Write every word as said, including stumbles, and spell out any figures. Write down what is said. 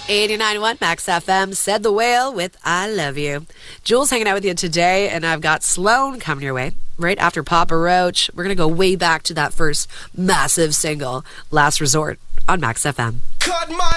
eighty-nine point one Max F M, Said the Whale with I Love You. Jules hanging out with you today, and I've got Sloan coming your way right after Papa Roach. We're going to go way back to that first massive single, Last Resort, on Max F M. Cut my